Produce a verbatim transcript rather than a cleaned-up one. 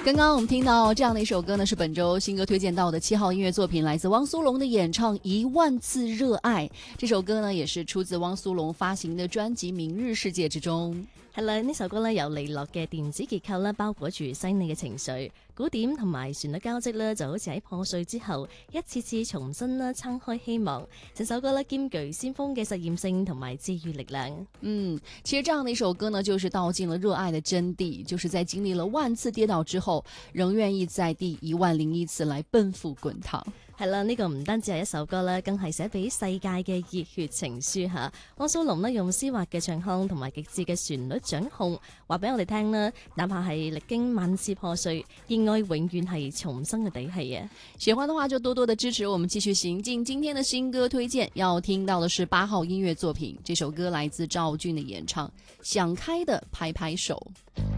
刚刚我们听到这样的一首歌呢，是本周新歌推荐到的七号音乐作品，来自汪苏泷的演唱《一万次熱愛》。這首歌呢，也是出自汪蘇泷發行的專輯《明日世界》之中。 係啦，呢首歌咧由利落嘅電子結構咧包裹住細膩嘅情緒，鼓點同埋旋律交織咧就好似喺破碎之後一次次重新咧撐開希望。整首歌咧兼具先鋒嘅實驗性同埋治愈力量。 嗯，其實這樣的一首歌呢，就是道盡了熱愛的真諦，就是在經歷了萬次跌倒之後，仍願意在第一萬零一次來奔赴滾燙。 係啦，呢、這個唔單止係一首歌啦，更係寫俾世界嘅熱血情書嚇。汪蘇泷呢用絲滑嘅唱腔同埋極致嘅旋律掌控，話俾我哋聽啦，哪怕係歷經萬次破碎，熱愛永遠係重生嘅底氣啊！ 喜歡的話就多多的支持我們繼續行進。今天的新歌推薦要聽到的是八號音樂作品，這首歌來自趙俊的演唱，想開的拍拍手。